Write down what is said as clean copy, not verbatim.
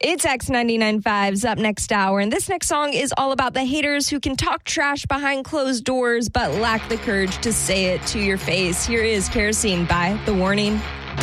It's X99.5's Up Next Hour, and this next song is all about the haters who can talk trash behind closed doors but lack the courage to say it to your face. Here is Kerosene by The Warning.